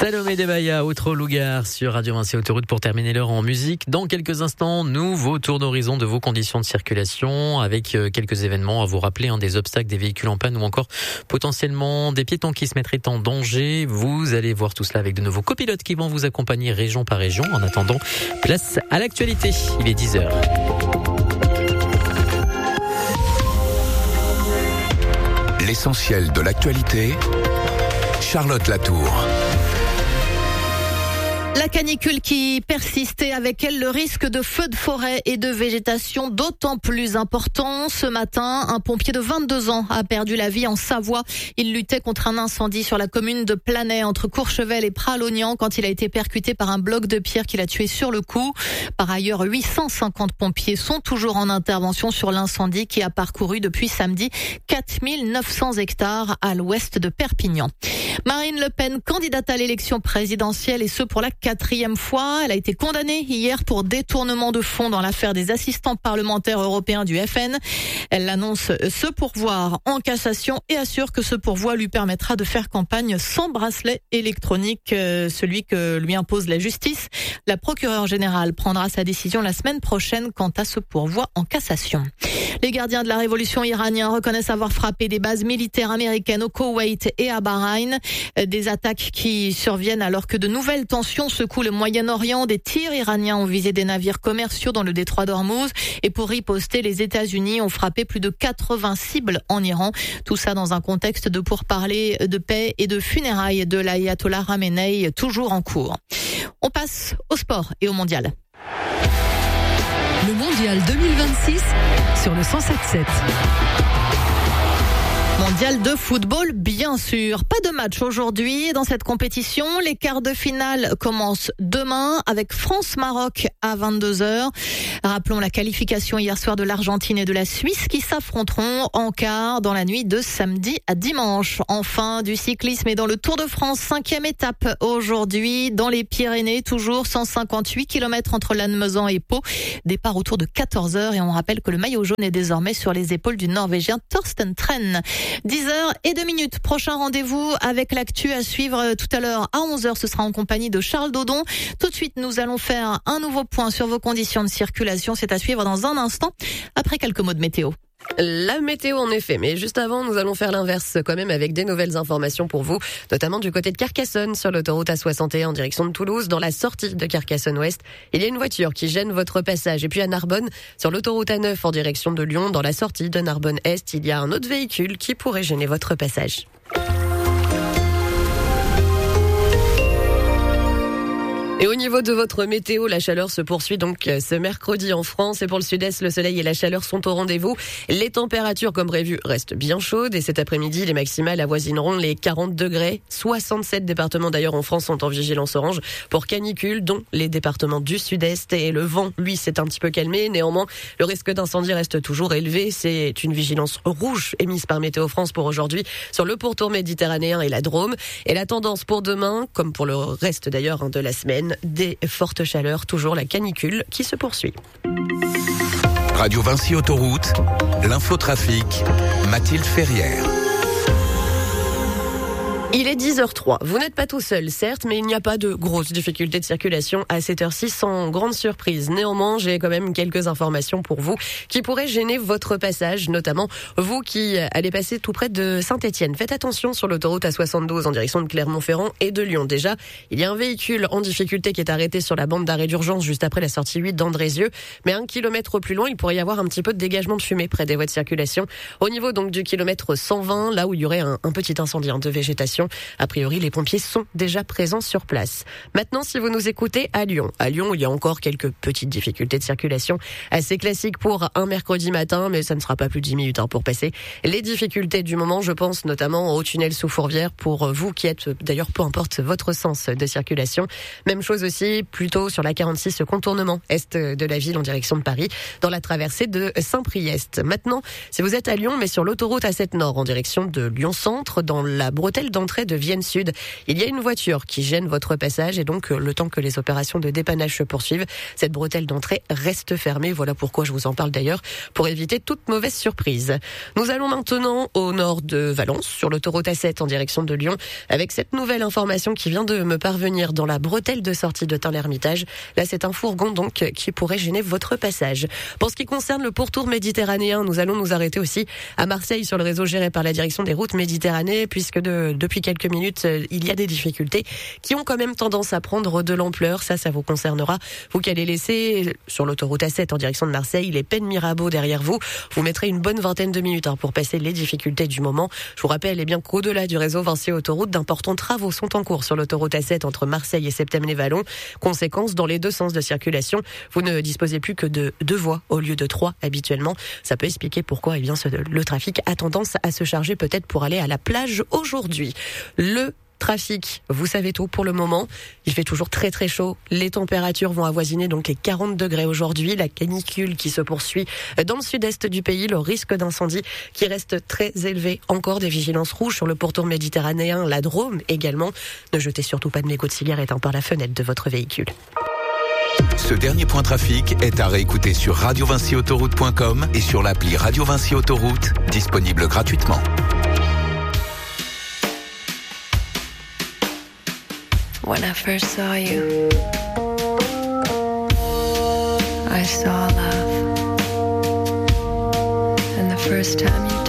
Salomé Debaya, Outro Lugar sur Radio Vinci Autoroute pour terminer l'heure en musique. Dans quelques instants, nouveau tour d'horizon de vos conditions de circulation avec quelques événements à vous rappeler, des obstacles, des véhicules en panne ou encore potentiellement des piétons qui se mettraient en danger. Vous allez voir tout cela avec de nouveaux copilotes qui vont vous accompagner région par région. En attendant, place à l'actualité. Il est 10h. L'essentiel de l'actualité, Charlotte Latour. La canicule qui persiste et avec elle le risque de feux de forêt et de végétation d'autant plus important. Ce matin, un pompier de 22 ans a perdu la vie en Savoie. Il luttait contre un incendie sur la commune de Planay entre Courchevel et Pralognan quand il a été percuté par un bloc de pierre qui l'a tué sur le coup. Par ailleurs, 850 pompiers sont toujours en intervention sur l'incendie qui a parcouru depuis samedi 4900 hectares à l'ouest de Perpignan. Marine Le Pen, candidate à l'élection présidentielle et ce pour la 4e fois. Elle a été condamnée hier pour détournement de fonds dans l'affaire des assistants parlementaires européens du FN. Elle annonce ce pourvoi en cassation et assure que ce pourvoi lui permettra de faire campagne sans bracelet électronique, celui que lui impose la justice. La procureure générale prendra sa décision la semaine prochaine quant à ce pourvoi en cassation. Les gardiens de la révolution iranienne reconnaissent avoir frappé des bases militaires américaines au Koweït et à Bahreïn. Des attaques qui surviennent alors que de nouvelles tensions secouent le Moyen-Orient. Des tirs iraniens ont visé des navires commerciaux dans le détroit d'Ormuz. Et pour riposter, les États-Unis ont frappé plus de 80 cibles en Iran. Tout ça dans un contexte de pourparlers de paix et de funérailles de l'ayatollah Khamenei toujours en cours. On passe au sport et au mondial. Le mondial 2026 sur le 107.7. Mondial de football, bien sûr. Pas de match aujourd'hui dans cette compétition. Les quarts de finale commencent demain avec France-Maroc à 22h. Rappelons la qualification hier soir de l'Argentine et de la Suisse qui s'affronteront en quart dans la nuit de samedi à dimanche. Enfin, du cyclisme et dans le Tour de France, 5e étape aujourd'hui dans les Pyrénées. Toujours 158 km entre Lannemezan et Pau. Départ autour de 14h et on rappelle que le maillot jaune est désormais sur les épaules du Norvégien Thorsten Tren. 10h02. Prochain rendez-vous avec l'actu à suivre tout à l'heure à 11h. Ce sera en compagnie de Charles Dodon. Tout de suite, nous allons faire un nouveau point sur vos conditions de circulation. C'est à suivre dans un instant, après quelques mots de météo. La météo en effet, mais juste avant nous allons faire l'inverse quand même avec des nouvelles informations pour vous, notamment du côté de Carcassonne sur l'autoroute A61 en direction de Toulouse. Dans la sortie de Carcassonne-Ouest, il y a une voiture qui gêne votre passage. Et puis à Narbonne, sur l'autoroute A9 en direction de Lyon, dans la sortie de Narbonne-Est, il y a un autre véhicule qui pourrait gêner votre passage. Et au niveau de votre météo, la chaleur se poursuit donc ce mercredi en France. Et pour le sud-est, le soleil et la chaleur sont au rendez-vous. Les températures, comme prévu, restent bien chaudes. Et cet après-midi, les maximales avoisineront les 40 degrés. 67 départements d'ailleurs en France sont en vigilance orange pour canicule, dont les départements du sud-est. Et le vent, lui, s'est un petit peu calmé. Néanmoins, le risque d'incendie reste toujours élevé. C'est une vigilance rouge émise par Météo France pour aujourd'hui sur le pourtour méditerranéen et la Drôme. Et la tendance pour demain, comme pour le reste d'ailleurs de la semaine, des fortes chaleurs, toujours la canicule qui se poursuit. Radio Vinci Autoroute, l'infotrafic, Mathilde Ferrière. Il est 10h03. Vous n'êtes pas tout seul, certes, mais il n'y a pas de grosses difficultés de circulation à cette heure-ci, sans grande surprise. Néanmoins, j'ai quand même quelques informations pour vous qui pourraient gêner votre passage, notamment vous qui allez passer tout près de Saint-Étienne. Faites attention sur l'autoroute A72 en direction de Clermont-Ferrand et de Lyon. Déjà, il y a un véhicule en difficulté qui est arrêté sur la bande d'arrêt d'urgence juste après la sortie 8 d'Andrézieux. Mais 1 kilomètre plus loin, il pourrait y avoir un petit peu de dégagement de fumée près des voies de circulation. Au niveau donc du kilomètre 120, là où il y aurait un petit incendie de végétation. A priori, les pompiers sont déjà présents sur place. Maintenant, si vous nous écoutez à Lyon, il y a encore quelques petites difficultés de circulation assez classiques pour un mercredi matin, mais ça ne sera pas plus de 10 minutes pour passer. Les difficultés du moment, je pense notamment au tunnel sous Fourvière pour vous qui êtes, d'ailleurs, peu importe votre sens de circulation. Même chose aussi, plutôt sur la 46, ce contournement est de la ville en direction de Paris, dans la traversée de Saint-Priest. Maintenant, si vous êtes à Lyon, mais sur l'autoroute A7 Nord en direction de Lyon Centre, dans la bretelle d'entrée d'entrée de Vienne Sud. Il y a une voiture qui gêne votre passage et donc le temps que les opérations de dépannage se poursuivent, cette bretelle d'entrée reste fermée. Voilà pourquoi je vous en parle d'ailleurs, pour éviter toute mauvaise surprise. Nous allons maintenant au nord de Valence, sur l'autoroute A7 en direction de Lyon, avec cette nouvelle information qui vient de me parvenir dans la bretelle de sortie de Tain-l'Hermitage. Là, c'est un fourgon donc qui pourrait gêner votre passage. Pour ce qui concerne le pourtour méditerranéen, nous allons nous arrêter aussi à Marseille sur le réseau géré par la direction des routes Méditerranée, puisque depuis quelques minutes, il y a des difficultés qui ont quand même tendance à prendre de l'ampleur. Ça vous concernera. Vous qui allez laisser sur l'autoroute A7 en direction de Marseille, les Pennes Mirabeau derrière vous. Vous mettrez une bonne vingtaine de minutes pour passer les difficultés du moment. Je vous rappelle bien qu'au-delà du réseau Vinci Autoroute, d'importants travaux sont en cours sur l'autoroute A7 entre Marseille et Septèmes-les-Vallons. Conséquence, dans les deux sens de circulation, vous ne disposez plus que de 2 voies au lieu de 3 habituellement. Ça peut expliquer pourquoi le trafic a tendance à se charger peut-être pour aller à la plage aujourd'hui. Le trafic, vous savez tout pour le moment. Il fait toujours très très chaud. Les températures vont avoisiner donc les 40 degrés aujourd'hui. La canicule qui se poursuit dans le sud-est du pays. Le risque d'incendie qui reste très élevé. Encore des vigilances rouges sur le pourtour méditerranéen, la Drôme également. Ne jetez surtout pas de mégots de cigarette par la fenêtre de votre véhicule. Ce dernier point trafic est à réécouter sur radiovinciautoroute.com et sur l'appli Radio Vinci Autoroute, disponible gratuitement. When I first saw you, I saw love. And the first time you